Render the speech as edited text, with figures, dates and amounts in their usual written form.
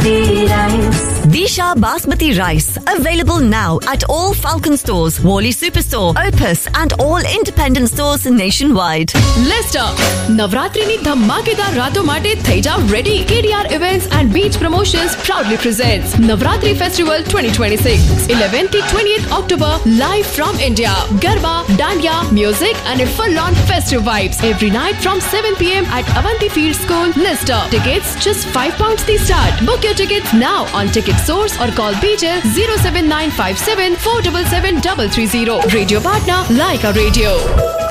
Basmati rice. Disha Basmati rice. Available now at all Falcon stores, Wally Superstore, Opus and all independent stores nationwide. Leicester, નવરાત્રીની ધમાકેદાર રાતો માટે થઈ જાવ ready. KDR Events and Beach Promotions proudly presents Navratri Festival 2026, 11th to 20th October, live from India. Garba, Dandiya, music and a full-on festive vibes every night from 7 p.m. at Avanti Field School, Leicester. Tickets just £5 the start. Book your tickets now on Ticket Source or call BJ 07957 477 330. Radio partner Laika Radio.